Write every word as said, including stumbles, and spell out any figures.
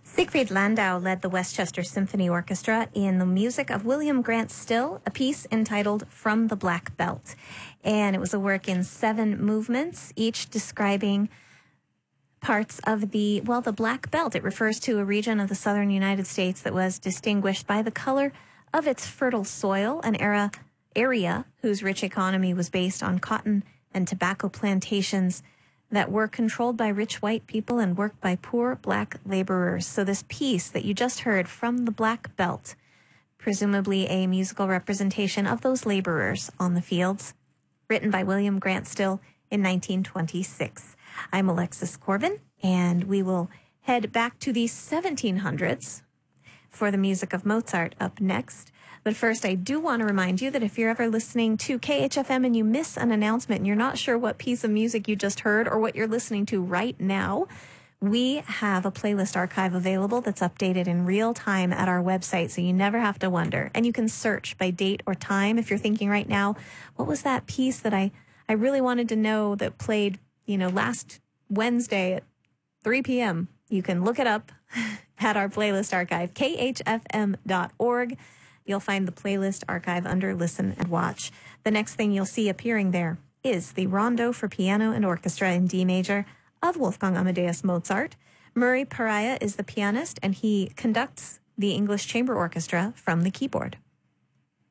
Siegfried Landau led the Westchester Symphony Orchestra in the music of William Grant Still, a piece entitled From the Black Belt. And it was a work in seven movements, each describing parts of the, well, the Black Belt. It refers to a region of the southern United States that was distinguished by the color of its fertile soil, an era, area whose rich economy was based on cotton and tobacco plantations that were controlled by rich white people and worked by poor black laborers. So this piece that you just heard, From the Black Belt, presumably a musical representation of those laborers on the fields, written by William Grant Still in nineteen twenty-six. I'm Alexis Corbin, and we will head back to the seventeen hundreds for the music of Mozart up next. But first, I do want to remind you that if you're ever listening to K H F M and you miss an announcement and you're not sure what piece of music you just heard or what you're listening to right now, we have a playlist archive available that's updated in real time at our website, so you never have to wonder. And you can search by date or time if you're thinking right now, what was that piece that I, I really wanted to know that played, you know, last Wednesday at three p.m. You can look it up at our playlist archive, K H F M dot org. You'll find the playlist archive under Listen and Watch. The next thing you'll see appearing there is the Rondo for Piano and Orchestra in D major of Wolfgang Amadeus Mozart. Murray Pariah is the pianist, and he conducts the English Chamber Orchestra from the keyboard.